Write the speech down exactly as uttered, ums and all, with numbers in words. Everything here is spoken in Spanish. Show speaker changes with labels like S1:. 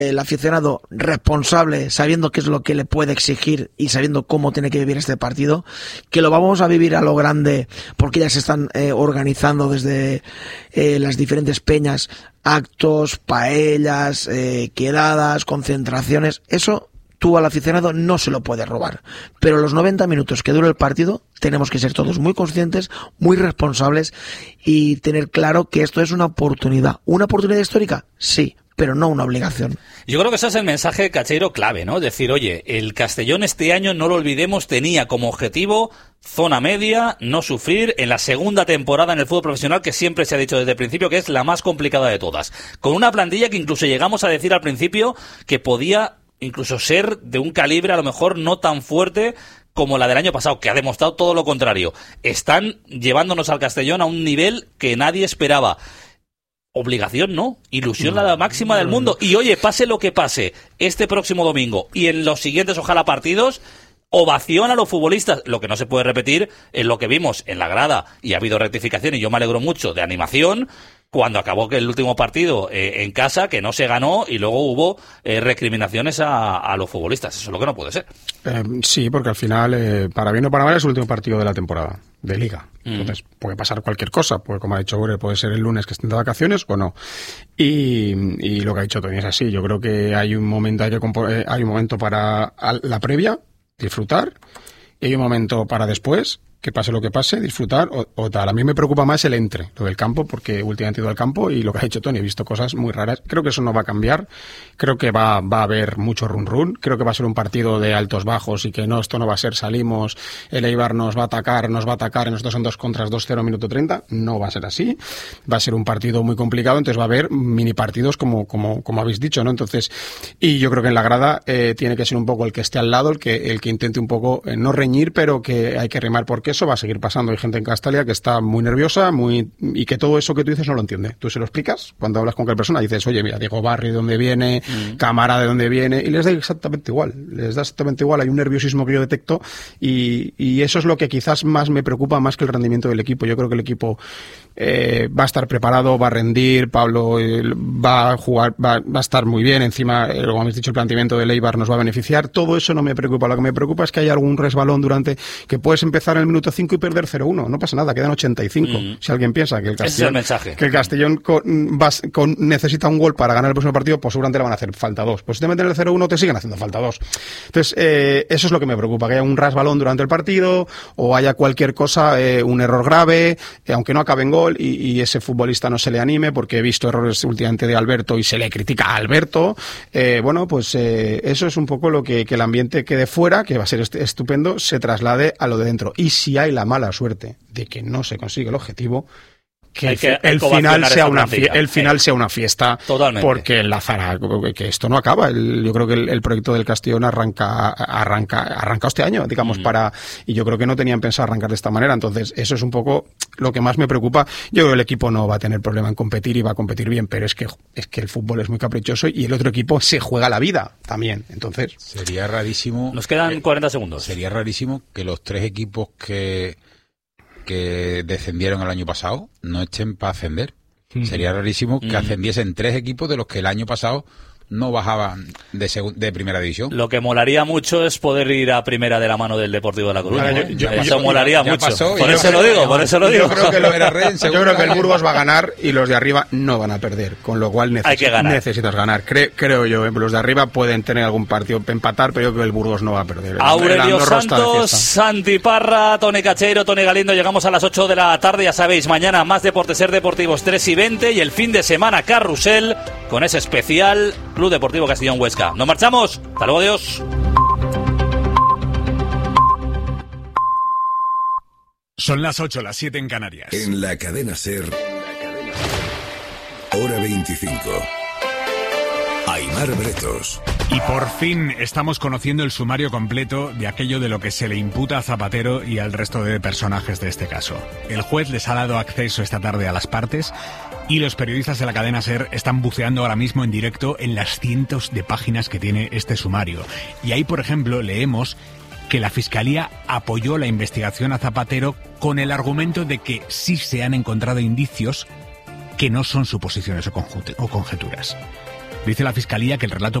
S1: el aficionado responsable, sabiendo qué es lo que le puede exigir y sabiendo cómo tiene que vivir este partido, que lo vamos a vivir a lo grande porque ya se están eh, organizando desde eh, las diferentes peñas, actos, paellas, eh, quedadas, concentraciones. Eso tú al aficionado no se lo puedes robar, pero los noventa minutos que dura el partido tenemos que ser todos muy conscientes, muy responsables y tener claro que esto es una oportunidad. ¿Una oportunidad histórica? Sí, pero no una obligación.
S2: Yo creo que ese es el mensaje, Cacheiro, clave, ¿no? Es decir, oye, el Castellón este año, no lo olvidemos, tenía como objetivo zona media, no sufrir en la segunda temporada en el fútbol profesional, que siempre se ha dicho desde el principio que es la más complicada de todas. Con una plantilla que incluso llegamos a decir al principio que podía incluso ser de un calibre a lo mejor no tan fuerte como la del año pasado, que ha demostrado todo lo contrario. Están llevándonos al Castellón a un nivel que nadie esperaba. Obligación no, ilusión la máxima del mundo. Y oye, pase lo que pase este próximo domingo y en los siguientes ojalá partidos, ovación a los futbolistas. Lo que no se puede repetir es lo que vimos en la grada, y ha habido rectificación y yo me alegro mucho de animación cuando acabó el último partido eh, en casa, que no se ganó, y luego hubo eh, recriminaciones a, a los futbolistas. Eso es lo que no puede ser.
S3: Eh, sí, porque al final, eh, para bien o para mal, es el último partido de la temporada de Liga. Entonces, mm. puede pasar cualquier cosa. Pues, como ha dicho Ure, puede ser el lunes que estén de vacaciones o no. Y, y lo que ha dicho Tony es así. Yo creo que hay un momento, hay, que compo- eh, hay un momento para la previa, disfrutar, y hay un momento para después, que pase lo que pase, disfrutar o, o tal. A mí me preocupa más el entre, lo del campo, porque últimamente he ido al campo y lo que ha dicho Tony, he visto cosas muy raras. Creo que eso no va a cambiar. Creo que va, va a haber mucho run run. Creo que va a ser un partido de altos bajos y que no, esto no va a ser salimos, el Eibar nos va a atacar, nos va a atacar, y nosotros son dos contras, dos cero, minuto treinta. No va a ser así. Va a ser un partido muy complicado, entonces va a haber mini partidos como, como, como habéis dicho, ¿no? Entonces, y yo creo que en la grada eh, tiene que ser un poco el que esté al lado, el que, el que intente un poco eh, no reñir, pero que hay que remar, porque eso va a seguir pasando. Hay gente en Castalia que está muy nerviosa, muy y que todo eso que tú dices no lo entiende. Tú se lo explicas cuando hablas con cualquier persona, dices, oye, mira, Diego Barri de dónde viene, mm. Cámara de dónde viene, y les da exactamente igual. Les da exactamente igual. Hay un nerviosismo que yo detecto y, y eso es lo que quizás más me preocupa, más que el rendimiento del equipo. Yo creo que el equipo eh, va a estar preparado, va a rendir, Pablo eh, va a jugar, va, va a estar muy bien. Encima, eh, como habéis dicho, el planteamiento de Eibar nos va a beneficiar. Todo eso no me preocupa. Lo que me preocupa es que haya algún resbalón durante, que puedes empezar en el minuto cinco y perder cero uno. No pasa nada, quedan ochenta y cinco. Mm. Si alguien piensa que el Castellón,
S2: es el
S3: que el Castellón con, vas, con, necesita un gol para ganar el próximo partido, pues seguramente le van a hacer falta dos. Pues si te meten el cero uno, te siguen haciendo falta dos. Entonces, eh, eso es lo que me preocupa, que haya un resbalón durante el partido o haya cualquier cosa, eh, un error grave, eh, aunque no acabe en gol, y, y ese futbolista no se le anime, porque he visto errores últimamente de Alberto y se le critica a Alberto. Eh, bueno, pues eh, eso es un poco lo que, que el ambiente que de fuera, que va a ser est- estupendo, se traslade a lo de dentro. Y si hay la mala suerte de que no se consigue el objetivo, que, que el final sea una fie- el final eh, sea una fiesta.
S2: Totalmente.
S3: Porque enlazará, que esto no acaba. El, yo creo que el, el proyecto del Castellón arranca arranca arranca este año, digamos, mm. para y yo creo que no tenían pensado arrancar de esta manera. Entonces, eso es un poco lo que más me preocupa. Yo creo que el equipo no va a tener problema en competir y va a competir bien, pero es que es que el fútbol es muy caprichoso y el otro equipo se juega la vida también. Entonces,
S4: sería rarísimo.
S2: Nos quedan eh, cuarenta segundos.
S4: Sería rarísimo que los tres equipos que que descendieron el año pasado no estén para ascender. Mm. Sería rarísimo que mm. ascendiesen tres equipos de los que el año pasado no bajaban de, seg- de primera división.
S2: Lo que molaría mucho es poder ir a primera de la mano del Deportivo de La Coruña.
S3: Vale,
S2: ¿eh?
S3: yo, yo,
S2: eso
S3: yo,
S2: molaría
S3: ya
S2: mucho.
S3: Pasó,
S2: por eso lo digo, por eso lo digo.
S4: Yo creo que lo era Ren,
S3: yo creo que el Burgos va a ganar y los de arriba no van a perder, con lo cual neces-
S2: Hay que ganar.
S3: necesitas ganar. Cre- creo yo, ¿eh? Los de arriba pueden tener algún partido para empatar, pero yo creo que el Burgos no va a perder.
S2: Aurelio Santos, Santi Parra, Tony Cacheiro, Tony Galindo. Llegamos a las ocho de la tarde, ya sabéis, mañana más Deportes Ser Deportivos tres y veinte y el fin de semana Carrusel con ese especial Club Deportivo Castellón Huesca. Nos marchamos. Hasta luego, adiós.
S5: Son las ocho, las siete en Canarias.
S6: En la cadena Ser, hora veinticinco. Aimar Bretos.
S5: Y por fin estamos conociendo el sumario completo de aquello de lo que se le imputa a Zapatero y al resto de personajes de este caso. El juez les ha dado acceso esta tarde a las partes y los periodistas de la cadena SER están buceando ahora mismo en directo en las cientos de páginas que tiene este sumario. Y ahí, por ejemplo, leemos que la Fiscalía apoyó la investigación a Zapatero con el argumento de que sí se han encontrado indicios que no son suposiciones o, conjunte- o conjeturas. Dice la Fiscalía que el relato